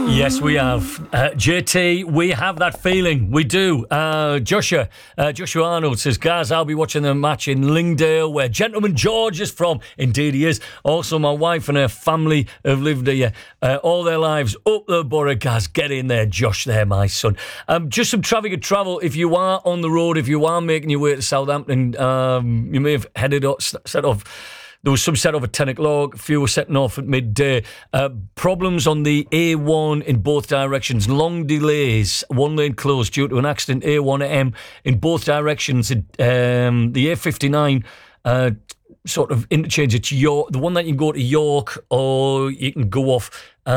Yes, we have. JT, we have that feeling. We do. Joshua Arnold says, guys, I'll be watching the match in Lingdale, where Gentleman George is from. Indeed he is. Also, my wife and her family have lived here all their lives up the borough. Guys, get in there, Josh, there, my son. Just some traffic and travel. If you are on the road, if you are making your way to Southampton, you may have set off. There was some set off at 10 o'clock, a few were setting off at midday. Problems on the A1 in both directions. Long delays, one lane closed due to an accident, A1M in both directions. The A59 sort of interchange, it's York, the one that you can go to York, or you can go off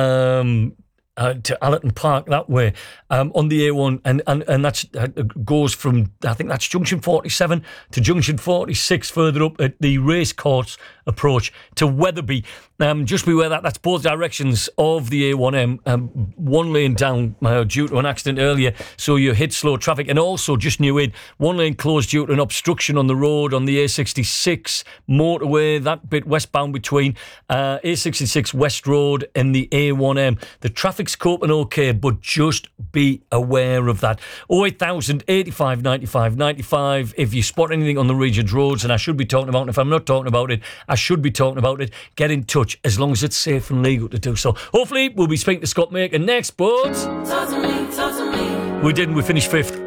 to Allerton Park that way on the A1, and that's goes from, I think that's junction 47 to junction 46 further up at the racecourse approach to Wetherby. Just beware that's both directions of the A1M, one lane down due to an accident earlier, so you hit slow traffic. And also, just new in, one lane closed due to an obstruction on the road on the A66 motorway, that bit westbound between A66 West Road and the A1M. The traffic's coping okay, but just be aware of that. 08000 85 95 95 if you spot anything on the region's roads, and I should be talking about it. If I'm not talking about it, I should be talking about it. Get in touch, as long as it's safe and legal to do so. Hopefully we'll be speaking to Scott Maker next, but we didn't. We finished fifth.